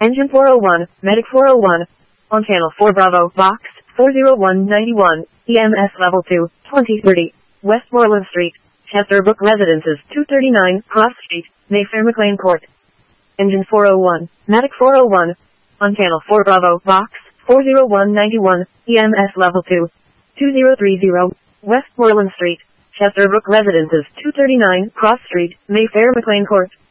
Engine 401, Medic 401. On channel 4 Bravo, Box 40191, EMS level 2, 2030, Westmoreland Street, Chesterbrook Residences, 239, Cross Street, Mayfair McLean Court. Engine 401, Medic 401. On channel 4 Bravo, Box 40191, EMS level 2, 2030, Westmoreland Street, Chesterbrook Residences, 239, Cross Street, Mayfair McLean Court.